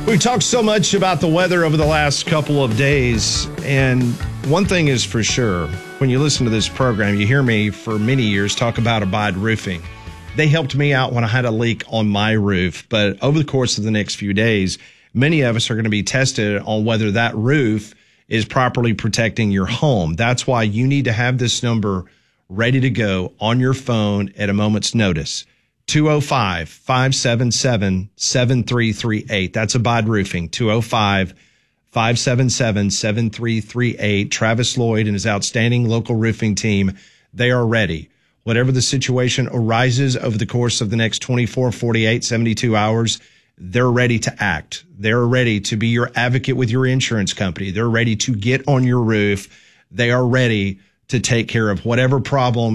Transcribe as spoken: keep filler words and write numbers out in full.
We've talked so much about the weather over the last couple of days, and one thing is for sure, when you listen to this program, you hear me for many years talk about Abide Roofing. They helped me out when I had a leak on my roof, but over the course of the next few days, many of us are going to be tested on whether that roof is properly protecting your home. That's why you need to have this number ready to go on your phone at a moment's notice. two oh five, five seven seven, seven three three eight. That's Abide Roofing. two oh five, five seven seven, seven three three eight. Travis Lloyd and his outstanding local roofing team, they are ready. Whatever the situation arises over the course of the next twenty-four, forty-eight, seventy-two hours, they're ready to act. They're ready to be your advocate with your insurance company. They're ready to get on your roof. They are ready to take care of whatever problem